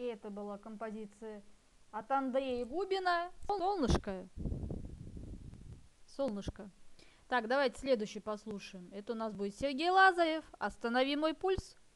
И это была композиция от Андрея Губина «Солнышко». Солнышко. Так, давайте следующий послушаем. Это у нас будет Сергей Лазарев «Останови мой пульс».